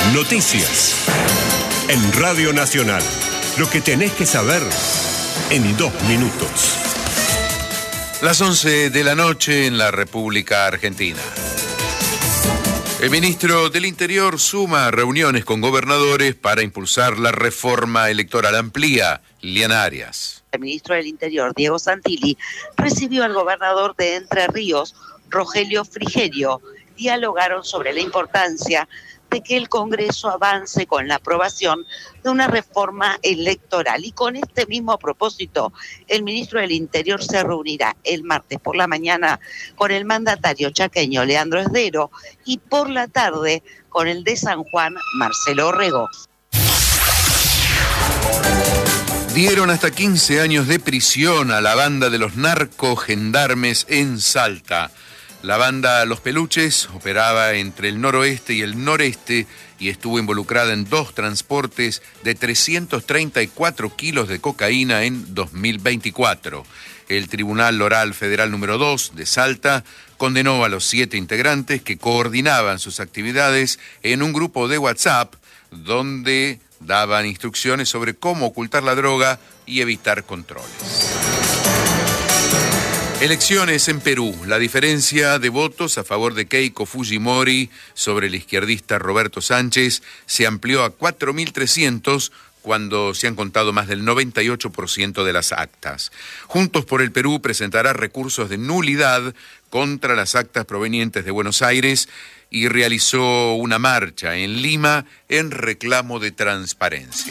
Noticias. En Radio Nacional. Lo que tenés que saber en 2 minutos. Las 11 de la noche en la República Argentina. El ministro del Interior suma reuniones con gobernadores para impulsar la reforma electoral. Amplía Liliana Arias. El ministro del Interior, Diego Santilli, recibió al gobernador de Entre Ríos, Rogelio Frigerio. Dialogaron sobre la importancia de que el Congreso avance con la aprobación de una reforma electoral. Y con este mismo propósito, el ministro del Interior se reunirá el martes por la mañana con el mandatario chaqueño Leandro Esdero y por la tarde con el de San Juan, Marcelo Orrego. Dieron hasta 15 años de prisión a la banda de los narcogendarmes en Salta. La banda Los Peluches operaba entre el noroeste y el noreste y estuvo involucrada en 2 transportes de 334 kilos de cocaína en 2024. El Tribunal Oral Federal número 2 de Salta condenó a los 7 integrantes que coordinaban sus actividades en un grupo de WhatsApp donde daban instrucciones sobre cómo ocultar la droga y evitar controles. Elecciones en Perú. La diferencia de votos a favor de Keiko Fujimori sobre el izquierdista Roberto Sánchez se amplió a 4.300 cuando se han contado más del 98% de las actas. Juntos por el Perú presentará recursos de nulidad contra las actas provenientes de Buenos Aires y realizó una marcha en Lima en reclamo de transparencia.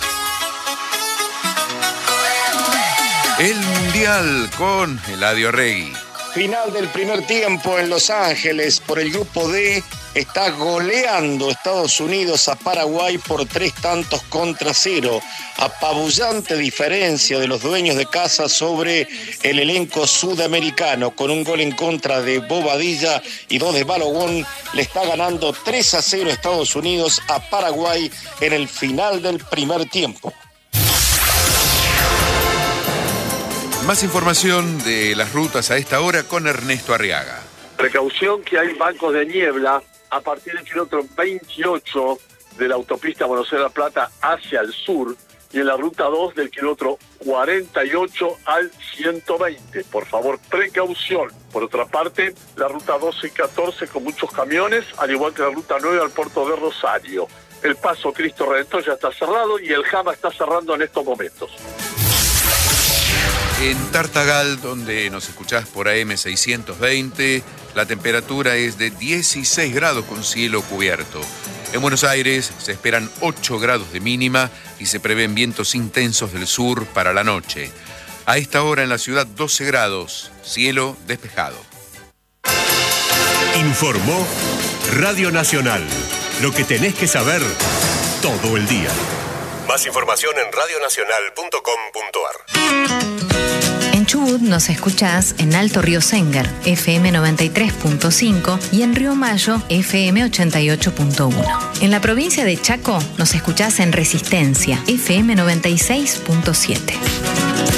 El Mundial con Eladio Regui. Final del primer tiempo en Los Ángeles por el grupo D. Está goleando Estados Unidos a Paraguay por 3-0. Apabullante diferencia de los dueños de casa sobre el elenco sudamericano. Con un gol en contra de Bobadilla y 2 de Balogun, le está ganando 3-0 Estados Unidos a Paraguay en el final del primer tiempo. Más información de las rutas a esta hora con Ernesto Arriaga. Precaución que hay bancos de niebla a partir del kilómetro 28 de la autopista Buenos Aires-La Plata hacia el sur y en la ruta 2 del kilómetro 48 al 120. Por favor, precaución. Por otra parte, la ruta 12 y 14 con muchos camiones, al igual que la ruta 9 al puerto de Rosario. El paso Cristo Redentor ya está cerrado y el Jama está cerrando en estos momentos. En Tartagal, donde nos escuchás por AM 620, la temperatura es de 16 grados con cielo cubierto. En Buenos Aires se esperan 8 grados de mínima y se prevén vientos intensos del sur para la noche. A esta hora en la ciudad 12 grados, cielo despejado. Informó Radio Nacional. Lo que tenés que saber todo el día. Más información en radionacional.com.ar. En Chubut nos escuchás en Alto Río Sengar, FM 93.5 y en Río Mayo, FM 88.1. En la provincia de Chaco nos escuchás en Resistencia, FM 96.7.